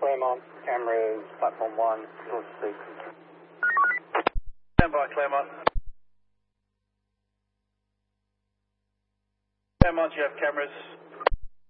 Claremont, cameras, platform 1, north 6. Stand by, Claremont. Claremont, you have cameras.